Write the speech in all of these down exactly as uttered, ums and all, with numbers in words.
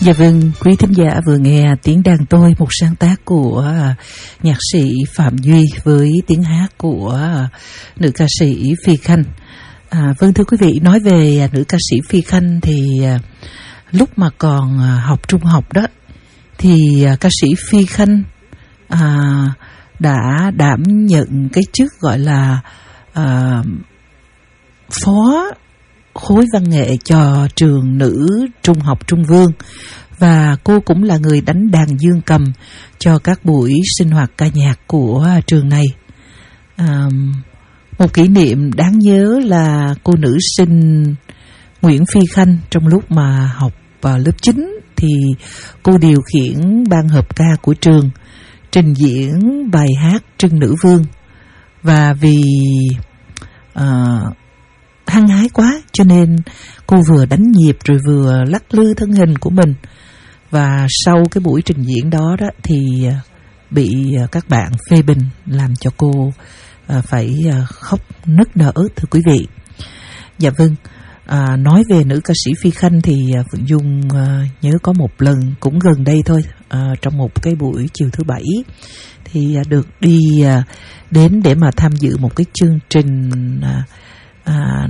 Dạ vâng, quý thính giả vừa nghe Tiếng Đàn Tôi, một sáng tác của nhạc sĩ Phạm Duy với tiếng hát của nữ ca sĩ Phi Khanh. À, vâng thưa quý vị, nói về nữ ca sĩ Phi Khanh thì lúc mà còn học trung học đó thì ca sĩ Phi Khanh à, đã đảm nhận cái chức gọi là à, phó khối văn nghệ cho trường nữ trung học Trung Vương, và cô cũng là người đánh đàn dương cầm cho các buổi sinh hoạt ca nhạc của trường này. À, một kỷ niệm đáng nhớ là cô nữ sinh Nguyễn Phi Khanh trong lúc mà học vào lớp chín thì cô điều khiển ban hợp ca của trường trình diễn bài hát Trưng Nữ Vương, và vì uh, hăng hái quá cho nên cô vừa đánh nhịp rồi vừa lắc lư thân hình của mình, và sau cái buổi trình diễn đó đó thì bị các bạn phê bình làm cho cô phải khóc nức nở, thưa quý vị. Dạ vâng, à, nói về nữ ca sĩ Phi Khanh thì Phượng Dung à, nhớ có một lần cũng gần đây thôi, à, trong một cái buổi chiều thứ bảy thì à, được đi à, đến để mà tham dự một cái chương trình à, à,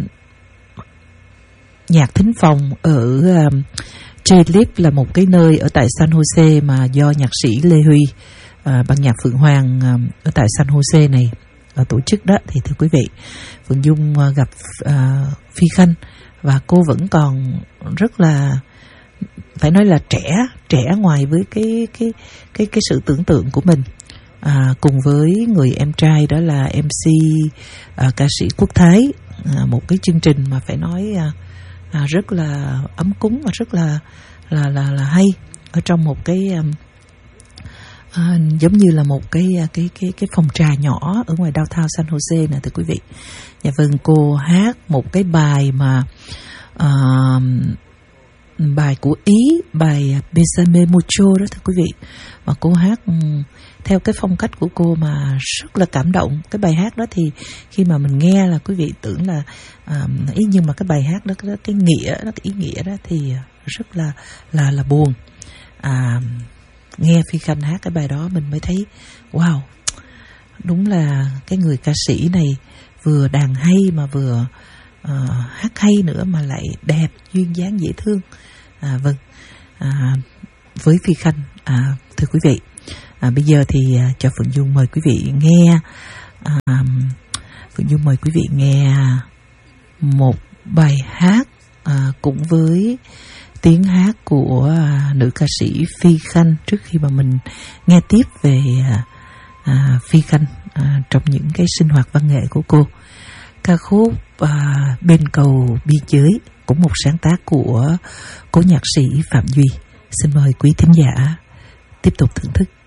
nhạc thính phòng ở à, J-Lip, là một cái nơi ở tại San Jose mà do nhạc sĩ Lê Huy à, ban nhạc Phượng Hoàng à, ở tại San Jose này à, tổ chức đó. Thì thưa quý vị, Phượng Dung à, gặp à, Phi Khanh và cô vẫn còn rất là, phải nói là trẻ trẻ ngoài với cái cái cái cái sự tưởng tượng của mình, à, cùng với người em trai đó là em xê à, ca sĩ Quốc Thái, à, một cái chương trình mà phải nói à, à, rất là ấm cúng và rất là là là là hay ở trong một cái um, à, giống như là một cái cái cái cái phòng trà nhỏ ở ngoài downtown San Jose nè, thưa quý vị. Dạ vâng, cô hát một cái bài mà uh, bài của Ý, bài Besame Mucho đó, thưa quý vị. Mà cô hát um, theo cái phong cách của cô mà rất là cảm động. Cái bài hát đó thì khi mà mình nghe là quý vị tưởng là um, ý, nhưng mà cái bài hát đó, cái, cái nghĩa đó, cái ý nghĩa đó thì rất là là là buồn. À, nghe Phi Khanh hát cái bài đó mình mới thấy wow, đúng là cái người ca sĩ này vừa đàn hay mà vừa uh, hát hay nữa, mà lại đẹp, duyên dáng, dễ thương. À, vâng, à, với Phi Khanh, à, thưa quý vị, à, bây giờ thì uh, cho Phượng Dung mời quý vị nghe uh, Phượng Dung mời quý vị nghe một bài hát uh, cũng với tiếng hát của uh, nữ ca sĩ Phi Khanh, trước khi mà mình nghe tiếp về uh, uh, Phi Khanh uh, trong những cái sinh hoạt văn nghệ của cô. Ca khúc uh, Bên Cầu Biên Giới, cũng một sáng tác của cố nhạc sĩ Phạm Duy. Xin mời quý thính giả tiếp tục thưởng thức.